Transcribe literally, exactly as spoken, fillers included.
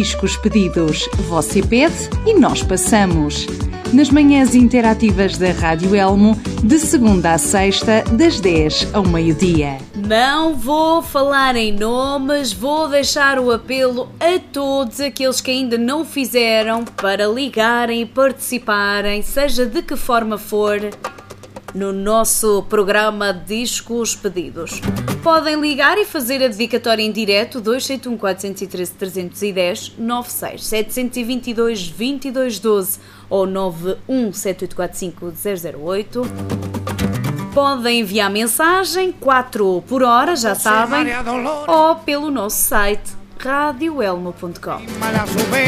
discos pedidos. Você pede e nós passamos. Nas manhãs interativas da Rádio Elmo, de segunda a sexta, das dez ao meio-dia. Não vou falar em nomes, vou deixar o apelo a todos aqueles que ainda não fizeram para ligarem e participarem, seja de que forma for, no nosso programa Discos Pedidos. Podem ligar e fazer a dedicatória em direto dois sete um quatro um três três um zero nove seis sete dois dois, dois dois um dois ou nove um sete oito quatro cinco zero zero oito. Podem enviar mensagem quatro por hora, já sabem, ou pelo nosso site radio elmo ponto com.